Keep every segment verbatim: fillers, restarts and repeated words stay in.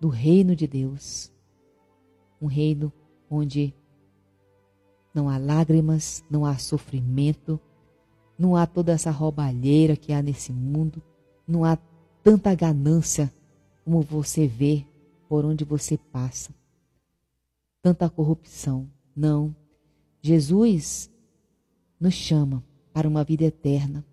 do reino de Deus. Um reino onde não há lágrimas, não há sofrimento, não há toda essa roubalheira que há nesse mundo, não há tanta ganância como você vê por onde você passa. Tanta corrupção. Não. Jesus nos chama para uma vida eterna.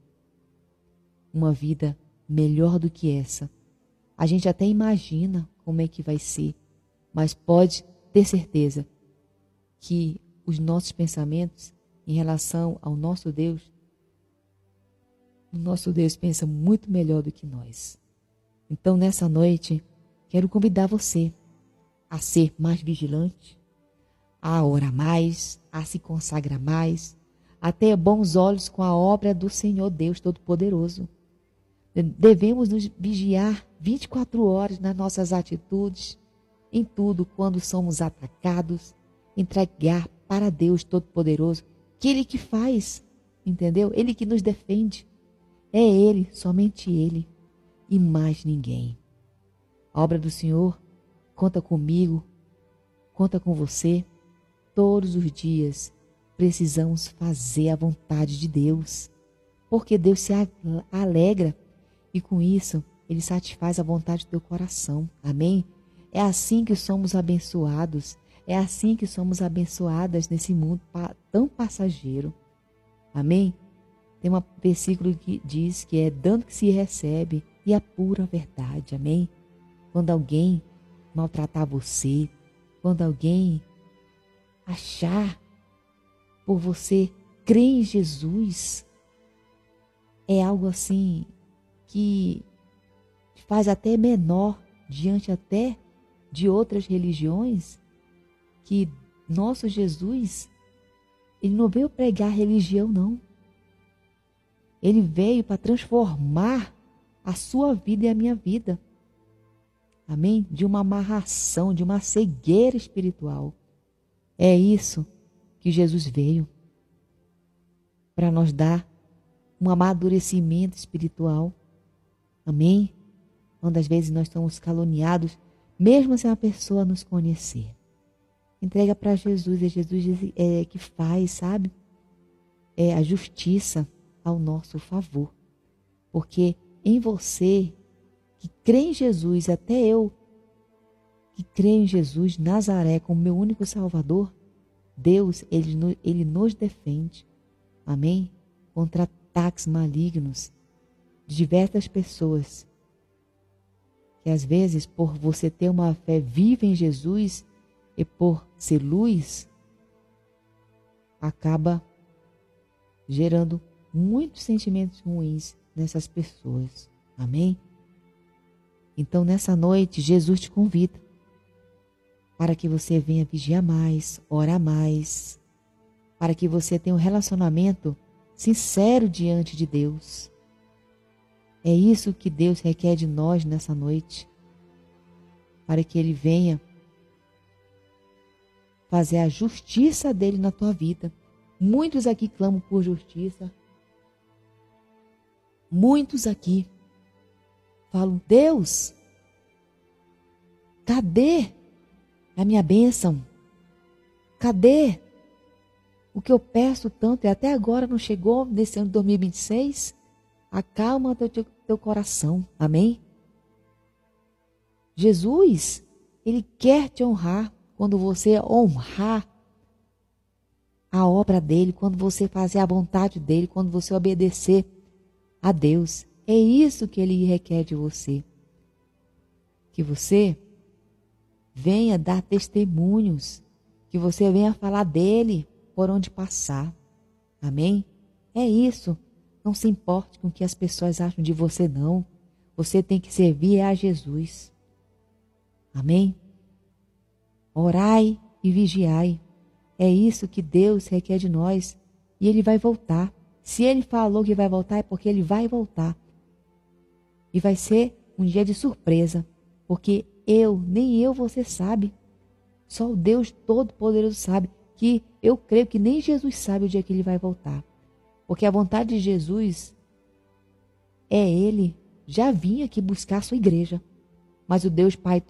Uma vida melhor do que essa. A gente até imagina como é que vai ser, mas pode ter certeza que os nossos pensamentos em relação ao nosso Deus, o nosso Deus pensa muito melhor do que nós. Então, nessa noite, quero convidar você a ser mais vigilante, a orar mais, a se consagrar mais, a ter bons olhos com a obra do Senhor Deus Todo-Poderoso. Devemos nos vigiar vinte e quatro horas nas nossas atitudes, em tudo, quando somos atacados, entregar para Deus Todo-Poderoso, que Ele que faz, entendeu? Ele que nos defende. É Ele, somente Ele e mais ninguém. A obra do Senhor conta comigo, conta com você. Todos os dias precisamos fazer a vontade de Deus, porque Deus se alegra e com isso Ele satisfaz a vontade do teu coração. Amém? É assim que somos abençoados, é assim que somos abençoadas nesse mundo tão passageiro. Amém? Tem um versículo que diz que é dando que se recebe e a pura verdade. Amém? Quando alguém maltratar você, quando alguém achar por você crer em Jesus, é algo assim que te faz até menor diante até de outras religiões, que nosso Jesus, Ele não veio pregar religião, não. Ele veio para transformar a sua vida e a minha vida. Amém? De uma amarração, de uma cegueira espiritual. É isso que Jesus veio para nos dar um amadurecimento espiritual. Amém? Quando às vezes nós somos caluniados, mesmo sem a pessoa nos conhecer. Entrega para Jesus, é Jesus é, que faz, sabe? É a justiça ao nosso favor. Porque em você, que crê em Jesus, até eu, que creio em Jesus, Nazaré, como meu único Salvador, Deus, Ele, ele nos defende. Amém? Contra ataques malignos de diversas pessoas. Que às vezes, por você ter uma fé viva em Jesus e por ser luz, acaba gerando muitos sentimentos ruins nessas pessoas. Amém? Então, nessa noite, Jesus te convida para que você venha vigiar mais, orar mais, para que você tenha um relacionamento sincero diante de Deus. É isso que Deus requer de nós nessa noite, para que Ele venha fazer a justiça dEle na tua vida. Muitos aqui clamam por justiça. Muitos aqui falam, Deus, cadê a minha bênção? Cadê o que eu peço tanto e até agora não chegou nesse ano de dois mil e vinte e seis? Acalma teu, teu, teu coração. Amém? Jesus, Ele quer te honrar quando você honrar a obra dEle, quando você fazer a vontade dEle, quando você obedecer a Deus. É isso que Ele requer de você. Que você venha dar testemunhos, que você venha falar dEle por onde passar. Amém? É isso. Não se importe com o que as pessoas acham de você, não. Você tem que servir a Jesus. Amém? Orai e vigiai. É isso que Deus requer de nós. E Ele vai voltar. Se Ele falou que vai voltar, é porque Ele vai voltar. E vai ser um dia de surpresa. Porque eu, nem eu, você sabe. Só o Deus Todo-Poderoso sabe. Que eu creio que nem Jesus sabe o dia que Ele vai voltar. Porque a vontade de Jesus é Ele já vinha aqui buscar a sua igreja. Mas o Deus Pai